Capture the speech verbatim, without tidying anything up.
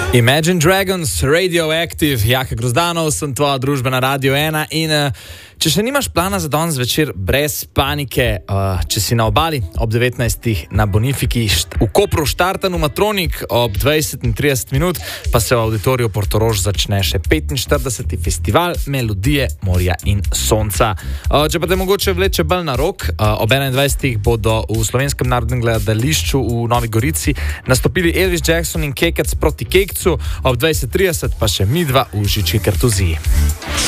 Imagine Dragons, Radioactive, Jaka Grozdanov, sem tvoja družba na Radio ena in uh, če še nimaš plana za danes večer, brez panike, uh, če si na obali ob devetnajstih na Bonifiki, št- v Kopru štartan v Matronik ob dvajset in trideset minut, pa se v auditoriju Portorož začne še petinštirideseti festival Melodije, morja in sonca. Uh, če pa te mogoče vleče bolj na rok, uh, ob enaindvajsetih bodo v Slovenskem narodnem gledališču v Novi Gorici nastopili Elvis Jackson in Kekec proti Kekcu, ob dvajset trideset pa še midva v Žički kartuziji.